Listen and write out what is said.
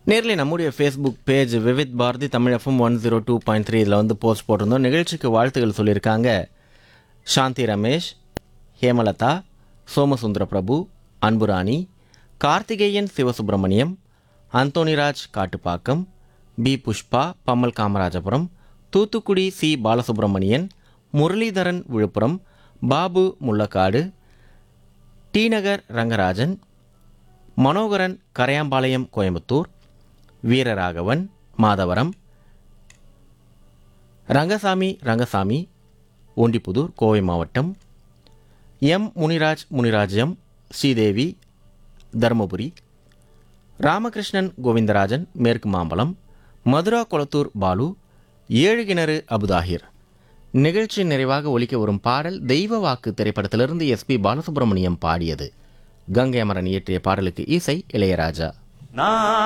நேர்ல நம்முடைய Facebook page Vividh Bharathi Tamil FM 102.3 இதில் வந்து போஸ்ட் போட்டிருந்தோம். நிகழ்ச்சிக்கு வாழ்த்துக்கள் சொல்லியிருக்காங்க சாந்தி ரமேஷ், ஹேமலதா, சோமசுந்தர பிரபு, Anburani, Karthikeyan Sivasubramaniam, Antonyraj Kattupakkam, B Pushpa Pammal Kamarajapuram, Thoothukudi C Balasubramanian, Muralidharan Villupuram, Babu Mullakkadu, D நகர் ரங்கராஜன், மனோகரன் கரையாம்பாளையம் கோயம்புத்தூர், வீரராகவன் மாதவரம், ரங்கசாமி ஒண்டிப்புதூர் கோவை மாவட்டம், எம் முனிராஜ் ஸ்ரீதேவி தருமபுரி, ராமகிருஷ்ணன் கோவிந்தராஜன் மேற்கு மாம்பலம், மதுரா கொளத்தூர் பாலு, ஏழு கிணறு அபுதாஹிர். நிகழ்ச்சி நிறைவாக ஒலிக்க வரும் பாடல் தெய்வ வாக்கு திரைப்படத்திலிருந்து எஸ்பி பாலசுப்ரமணியம் பாடியது. கங்கை அமரன் இயற்றிய பாடலுக்கு இசை இளையராஜா.